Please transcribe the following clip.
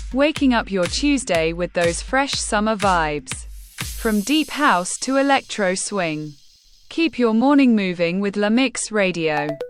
waking up your Tuesday with those fresh summer vibes. From deep house to electro swing. Keep your morning moving with La Mix Radio.